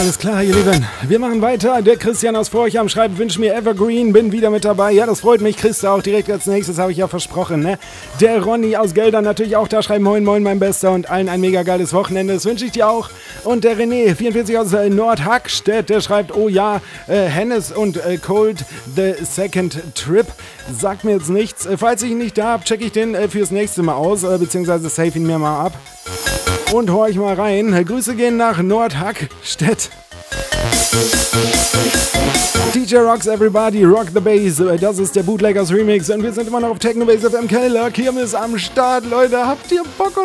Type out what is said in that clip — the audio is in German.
Alles klar, ihr Lieben. Wir machen weiter. Der Christian aus Forchheim schreibt, wünsche mir Evergreen, bin wieder mit dabei. Ja, das freut mich. Kriegst du auch direkt als nächstes, habe ich ja versprochen, ne? Der Ronny aus Geldern natürlich auch da schreibt, moin, moin, mein Bester und allen ein mega geiles Wochenende. Das wünsche ich dir auch. Und der René, 44 aus Nordhackstedt, der schreibt, oh ja, Hennes und Cold, the second trip. Sagt mir jetzt nichts. Falls ich ihn nicht da habe, checke ich den fürs nächste Mal aus, beziehungsweise save ihn mir mal ab. Und hör ich mal rein. Grüße gehen nach Nordhackstedt. DJ Rocks Everybody, Rock the Bass. Das ist der Bootleggers Remix und wir sind immer noch auf Technobase FM Keller. Kirmes am Start, Leute. Habt ihr Bock?